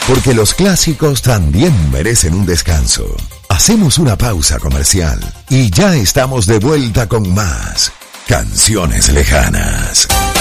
Porque los clásicos también merecen un descanso. Hacemos una pausa comercial y ya estamos de vuelta con más Canciones Lejanas.